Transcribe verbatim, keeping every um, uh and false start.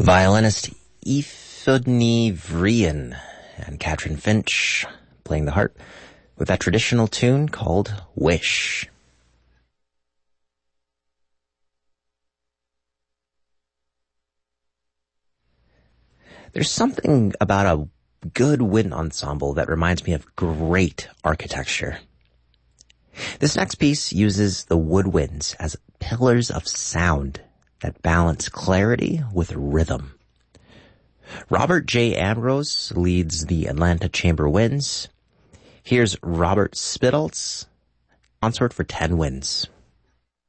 Violinist Eifudny Vrian and Katrin Finch playing the harp with that traditional tune called Wish. There's something about a good wind ensemble that reminds me of great architecture. This next piece uses the woodwinds as pillars of sound that balance clarity with rhythm. Robert J. Ambrose leads the Atlanta Chamber Winds. Here's Robert Spitals, Consort for Ten Winds.